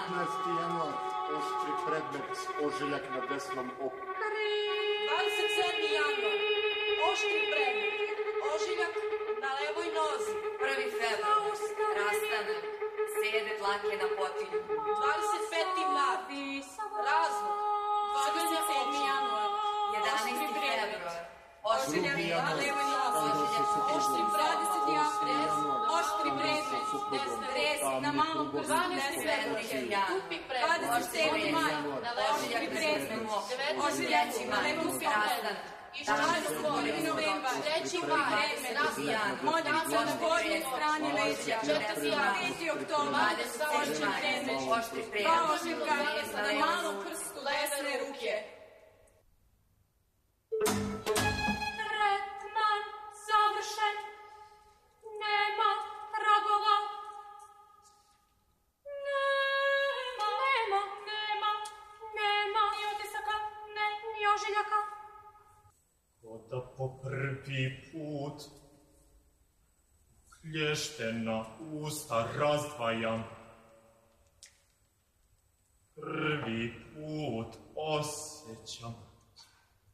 januar, oštri predmet, ožiljak na desnom oku. 27. januar, oštri predmet, ožiljak na levoj nozi. 1. februar, rastanak, sede dlake na potilju. 25. mart, razvod, 27. januar, 11. februar, ožiljak na levoj nozi. Oštri predmet, 20. april, oštri predmet, dres na malom prstu, 27. maj, oštri predmet, ožiljak na levom stopenu. Iščarstvo, novembar, 3. maj, modrica na gornjoj strani leđa, 4. oktobar, oštri predmet, 2 ožiljka na malom prstu desne ruke. Tretman završen, nema tragova. Nema ni otisaka, ni ožiljaka. Koda po prvi put klještena usta razdvajam. Prvi put osjećam